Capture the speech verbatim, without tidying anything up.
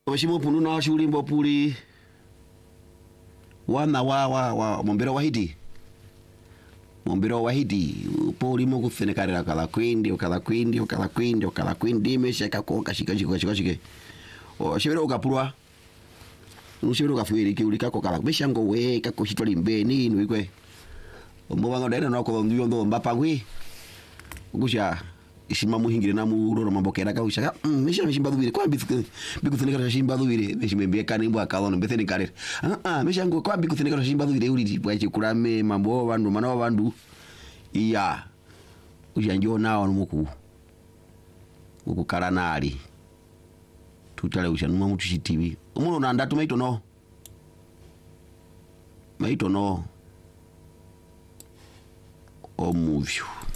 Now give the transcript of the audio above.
Washimo pununa washuri mbopuli wana wa wa wa mombero wahidi mombero wahidi poli mogu fenekare kala kwindi okala kwindi okala kwindi okala kwindi meshaka ko kashika shika shika shika o shebero okapurwa nushebero kafuiri ki ulika ko kala beshango we kako hitwali mbeni nwikwe omubanga dena nako ndiyo ndo mbapangwi ugusha ishima muhingire na muroro mambokera ka ushaka mm misha mishimba dubire kwa biku bikufunika shimba dubire mishimbe kana imbo akalo mbetheni kare ah ah misha ngo kwa bikufunika shimba dubire uri bwa chikurame mambo bandu mana bandu iya ujanjo nawo muku ukukaranali tutale ushanuma mutu chitibi umuno na ndatu maito no maito no omuvyo